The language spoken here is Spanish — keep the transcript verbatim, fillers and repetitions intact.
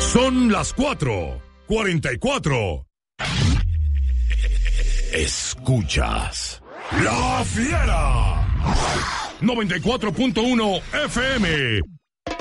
Son las cuatro cuarenta y cuatro. Escuchas La Fiera noventa y cuatro punto uno F M